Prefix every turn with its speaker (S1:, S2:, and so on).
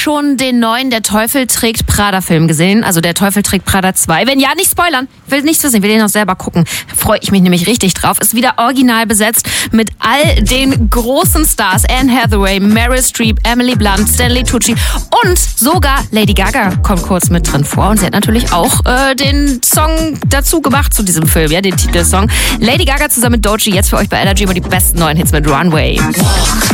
S1: schon den neuen Der Teufel trägt Prada Film gesehen? Also Der Teufel trägt Prada 2. Wenn ja, nicht spoilern. Ich will nichts wissen, ich will den noch selber gucken. Freue ich mich nämlich richtig drauf. Ist wieder original besetzt mit all den großen Stars. Anne Hathaway, Meryl Streep, Emily Blunt, Stanley Tucci und sogar Lady Gaga kommt kurz mit drin vor. Und sie hat natürlich auch den Song dazu gemacht zu diesem Film, ja, den Titelsong. Lady Gaga zusammen mit Doechii, jetzt für euch bei Energy über die besten neuen Hits mit Runway.